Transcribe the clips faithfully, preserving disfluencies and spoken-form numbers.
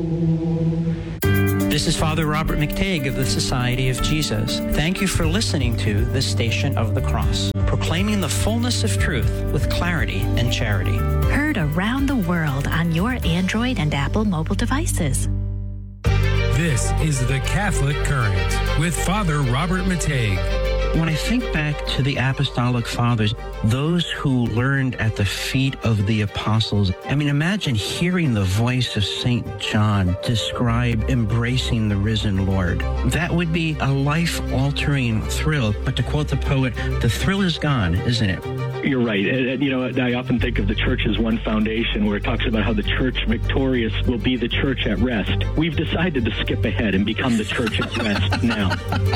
This is Father Robert McTague of the Society of Jesus. Thank you for listening to The Station of the Cross, proclaiming the fullness of truth with clarity and charity. Heard around the world on your Android and Apple mobile devices. This is The Catholic Current with Father Robert McTague. When I think back to the Apostolic Fathers, those who learned at the feet of the apostles, I mean, imagine hearing the voice of Saint John describe embracing the risen Lord. That would be a life-altering thrill. But to quote the poet, the thrill is gone, isn't it? You're right. And, and, you know, I often think of the church as one foundation where it talks about how the church victorious will be the church at rest. We've decided to skip ahead and become the church at rest now.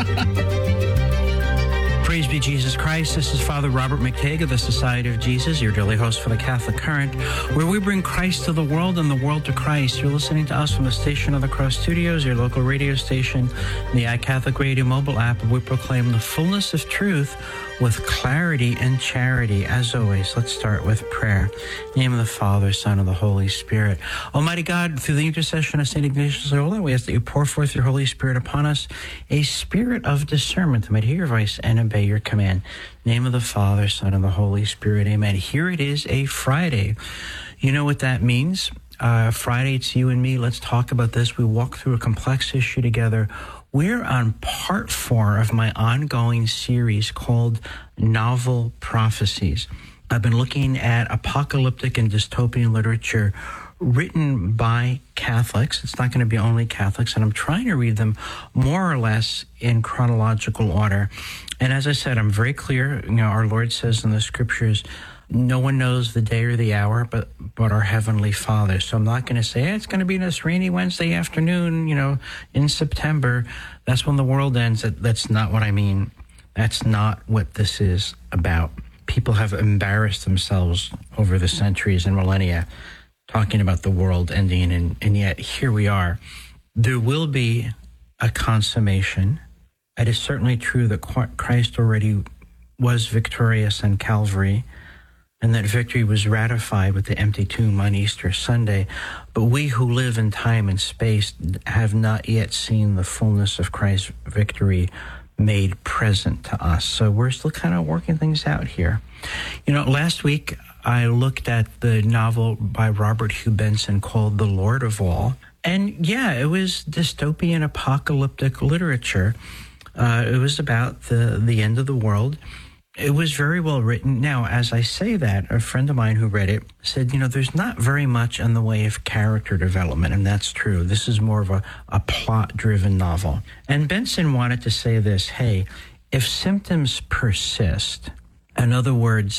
Praise be Jesus Christ. This is Father Robert McTague of the Society of Jesus, your daily host for the Catholic Current, where we bring Christ to the world and the world to Christ. You're listening to us from the Station of the Cross Studios, your local radio station, the iCatholic Radio mobile app, where we proclaim the fullness of truth with clarity and charity. As always, let's start with prayer. In the name of the Father, Son, and the Holy Spirit. Almighty God, through the intercession of Saint Ignatius Loyola, we ask that you pour forth your Holy Spirit upon us, a spirit of discernment that might hear your voice and obey your command. In the name of the Father, Son, and the Holy Spirit. Amen. Here it is, a Friday. You know what that means? Uh, Friday, it's you and me. Let's talk about this. We walk through a complex issue together. We're on part four of my ongoing series called Novel Prophecies. I've been looking at apocalyptic and dystopian literature written by Catholics. It's not going to be only Catholics, and I'm trying to read them more or less in chronological order. And as I said, I'm very clear. You know, our Lord says in the scriptures, no one knows the day or the hour but but our Heavenly Father. So I'm not going to say, hey, it's going to be this rainy Wednesday afternoon, you know, in September. That's when the world ends. That, that's not what I mean. That's not what this is about. People have embarrassed themselves over the centuries and millennia talking about the world ending, and, and yet here we are. There will be a consummation. It is certainly true that Christ already was victorious on Calvary, and that victory was ratified with the empty tomb on Easter Sunday. But we who live in time and space have not yet seen the fullness of Christ's victory made present to us. So we're still kind of working things out here. You know, last week I looked at the novel by Robert Hugh Benson called The Lord of All. And yeah, it was dystopian apocalyptic literature. Uh, it was about the, the end of the world. It was very well written. Now, as I say that, a friend of mine who read it said, you know, there's not very much in the way of character development, and that's true. This is more of a, a plot-driven novel. And Benson wanted to say this, hey, if symptoms persist, in other words,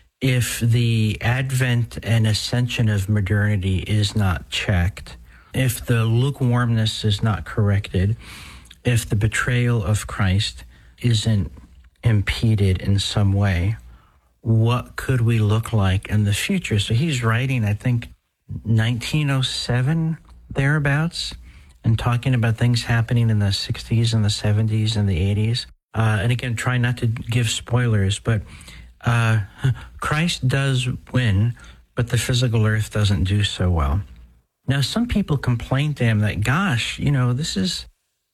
if the advent and ascension of modernity is not checked, if the lukewarmness is not corrected, if the betrayal of Christ isn't impeded in some way, what could we look like in the future? So he's writing, I think, nineteen oh seven, thereabouts, and talking about things happening in the sixties and the seventies and the eighties. Uh, and again, try not to give spoilers, but uh, Christ does win, but the physical earth doesn't do so well. Now, some people complain to him that, gosh, you know, this is,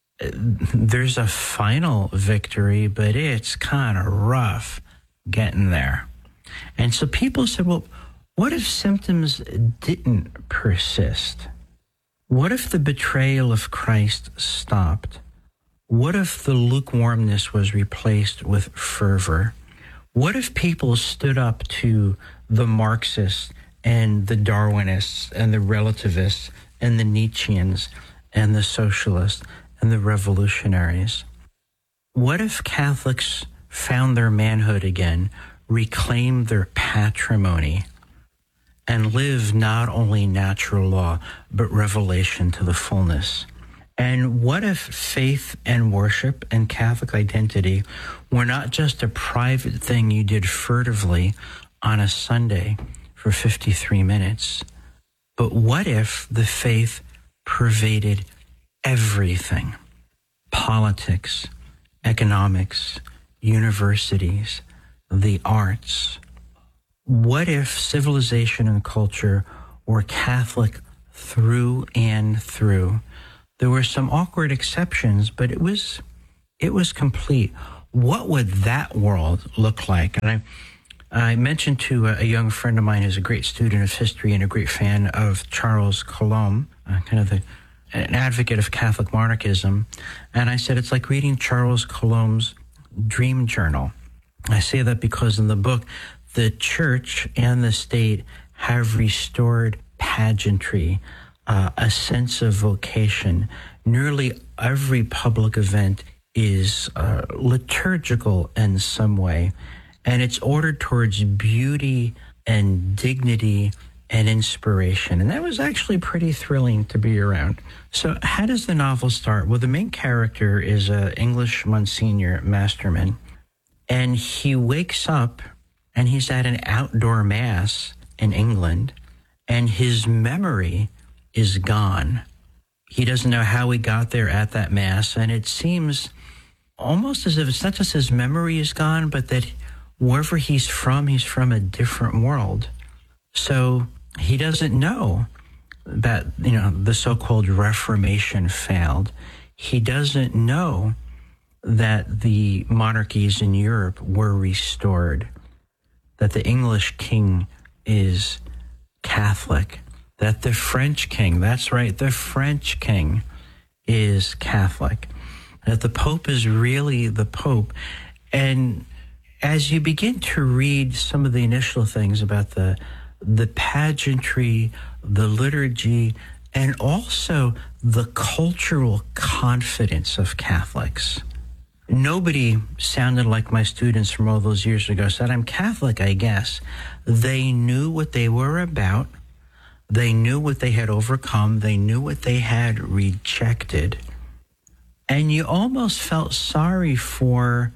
there's a final victory, but it's kind of rough getting there. And so people said, well, what if symptoms didn't persist? What if the betrayal of Christ stopped? What if the lukewarmness was replaced with fervor? What if people stood up to the Marxists and the Darwinists and the relativists and the Nietzscheans and the socialists and the revolutionaries? What if Catholics found their manhood again, reclaimed their patrimony, and lived not only natural law, but revelation to the fullness? And what if faith and worship and Catholic identity were not just a private thing you did furtively on a Sunday for fifty-three minutes, but what if the faith pervaded everything? Politics, economics, universities, the arts. What if civilization and culture were Catholic through and through. There were some awkward exceptions, but it was it was complete. What would that world look like? And I I mentioned to a, a young friend of mine who's a great student of history and a great fan of Charles Coulomb, uh, kind of the, an advocate of Catholic monarchism, and I said it's like reading Charles Coulomb's dream journal. I say that because in the book, the church and the state have restored pageantry, uh, a sense of vocation. Nearly every public event is uh, liturgical in some way, and it's ordered towards beauty and dignity and inspiration. And that was actually pretty thrilling to be around. So how does the novel start? Well, the main character is an English Monsignor Masterman, and he wakes up and he's at an outdoor mass in England, and his memory is gone. He doesn't know how he got there at that mass, and it seems almost as if it's not just his memory is gone, but that wherever he's from, he's from a different world. So he doesn't know that, you know, the so-called Reformation failed. He doesn't know that the monarchies in Europe were restored, that the English king is Catholic, that the French king, that's right, the French king is Catholic, that the Pope is really the Pope. And as you begin to read some of the initial things about the the pageantry, the liturgy, and also the cultural confidence of Catholics. Nobody sounded like my students from all those years ago said, I'm Catholic, I guess. They knew what they were about. They knew what they had overcome. They knew what they had rejected. And you almost felt sorry for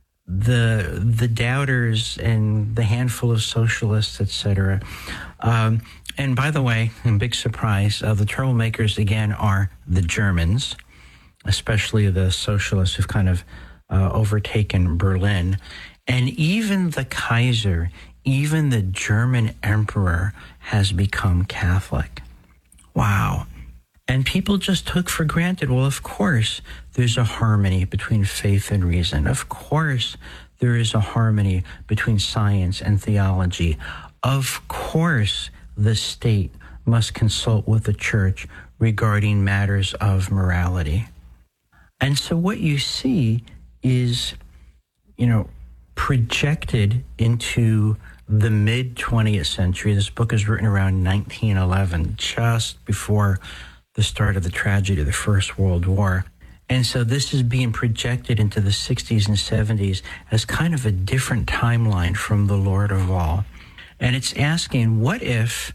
the the doubters and the handful of socialists, et cetera. Um, and by the way, big surprise, uh, the troublemakers, again, are the Germans, especially the socialists who've kind of uh, overtaken Berlin. And even the Kaiser, even the German emperor has become Catholic. Wow. And people just took for granted, well, of course, there's a harmony between faith and reason. Of course, there is a harmony between science and theology. Of course, the state must consult with the church regarding matters of morality. And so what you see is, you know, projected into the mid-twentieth century. This book is written around nineteen eleven, just before the start of the tragedy of the First World War. And so this is being projected into the sixties and seventies as kind of a different timeline from the Lord of all. And it's asking, what if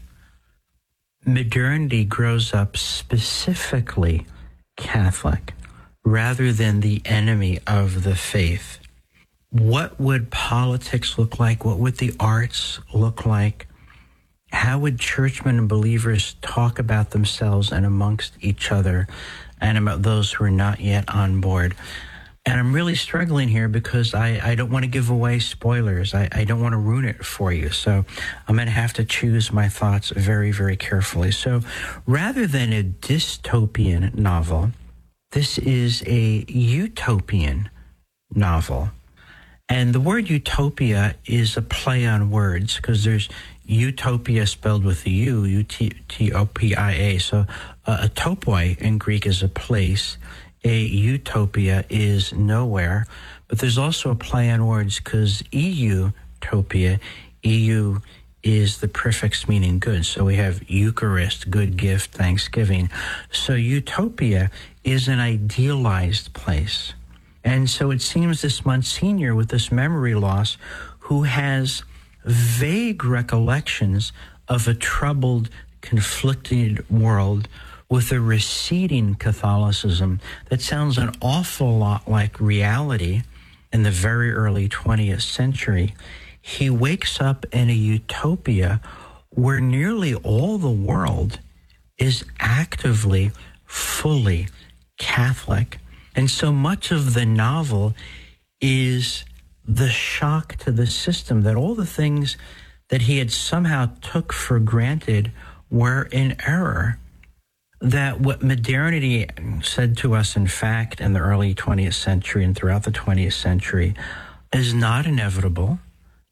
modernity grows up specifically Catholic rather than the enemy of the faith? What would politics look like? What would the arts look like? How would churchmen and believers talk about themselves and amongst each other and about those who are not yet on board? And I'm really struggling here because I, I don't want to give away spoilers. I, I don't want to ruin it for you. So I'm going to have to choose my thoughts very, very carefully. So rather than a dystopian novel, this is a utopian novel. And the word utopia is a play on words because there's utopia spelled with a U, U T O P I A. So uh, a topoi in Greek is a place. A utopia is nowhere. But there's also a play on words because eu-topia, eu is the prefix meaning good. So we have Eucharist, good gift, thanksgiving. So utopia is an idealized place. And so it seems this Monsignor with this memory loss who has vague recollections of a troubled, conflicted world with a receding Catholicism that sounds an awful lot like reality in the very early twentieth century. He wakes up in a utopia where nearly all the world is actively, fully Catholic. And so much of the novel is the shock to the system that all the things that he had somehow took for granted were in error. that what modernity said to us, in fact, in the early twentieth century and throughout the twentieth century, is not inevitable.